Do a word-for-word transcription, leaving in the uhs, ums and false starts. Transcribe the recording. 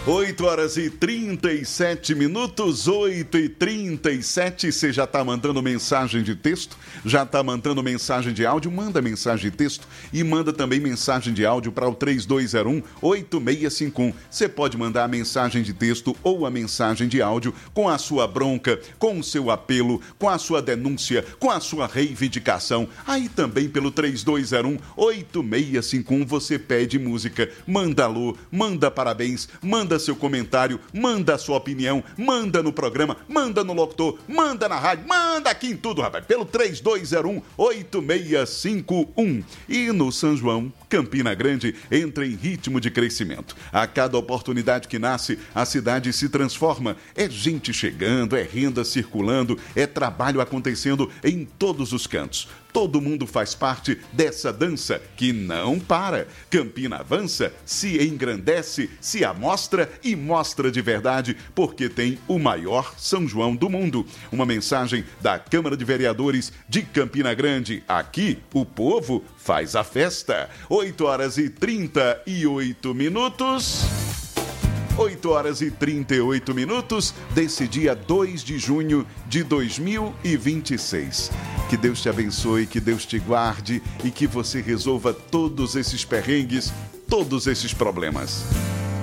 oito horas e trinta e sete minutos, oito e trinta e sete. Você já está mandando mensagem de texto? Já está mandando mensagem de áudio? Manda mensagem de texto e manda também mensagem de áudio para o três dois zero um, oito seis cinco um. Você pode mandar a mensagem de texto ou a mensagem de áudio com a sua bronca, com o seu apelo, com a sua denúncia, com a sua reivindicação. Aí também pelo três dois zero um, oito seis cinco um você pede música, manda alô, manda parabéns, manda seu comentário, manda a sua opinião, manda no programa, manda no locutor, manda na rádio, manda aqui em tudo, rapaz, pelo três dois zero um, oito seis cinco um. E no São João, Campina Grande entra em ritmo de crescimento. A cada oportunidade que nasce, a cidade se transforma. É gente chegando, é renda circulando, é trabalho acontecendo em todos os cantos. Todo mundo faz parte dessa dança que não para. Campina avança, se engrandece, se amostra e mostra de verdade, porque tem o maior São João do mundo. Uma mensagem da Câmara de Vereadores de Campina Grande. Aqui, o povo faz a festa. oito horas e trinta e oito minutos. oito horas e trinta e oito minutos desse dia dois de junho de dois mil e vinte e seis. Que Deus te abençoe, que Deus te guarde e que você resolva todos esses perrengues, todos esses problemas.